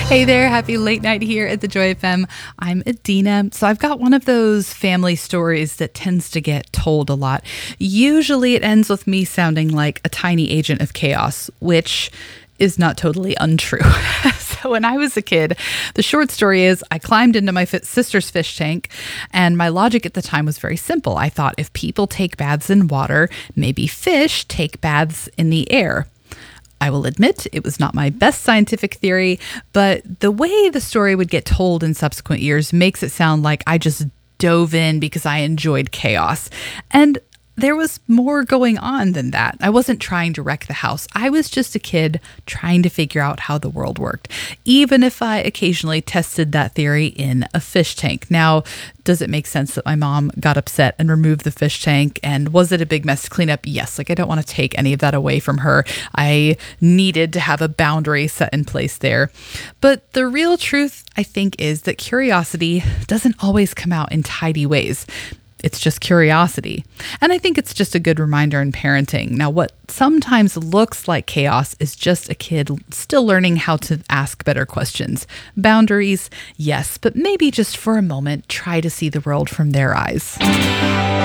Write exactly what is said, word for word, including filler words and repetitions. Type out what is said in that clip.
Hey there, happy late night here at the Joy F M. I'm Adina. So I've got one of those family stories that tends to get told a lot. Usually it ends with me sounding like a tiny agent of chaos, which is not totally untrue. So when I was a kid, the short story is I climbed into my fi- sister's fish tank, and my logic at the time was very simple. I thought if people take baths in water, maybe fish take baths in the air. I will admit it was not my best scientific theory, but the way the story would get told in subsequent years makes it sound like I just dove in because I enjoyed chaos. And there was more going on than that. I wasn't trying to wreck the house. I was just a kid trying to figure out how the world worked, even if I occasionally tested that theory in a fish tank. Now, does it make sense that my mom got upset and removed the fish tank? And was it a big mess to clean up? Yes. Like, I don't want to take any of that away from her. I needed to have a boundary set in place there. But the real truth, I think, is that curiosity doesn't always come out in tidy ways. It's just curiosity. And I think it's just a good reminder in parenting. Now, what sometimes looks like chaos is just a kid still learning how to ask better questions. Boundaries, yes, but maybe just for a moment, try to see the world from their eyes.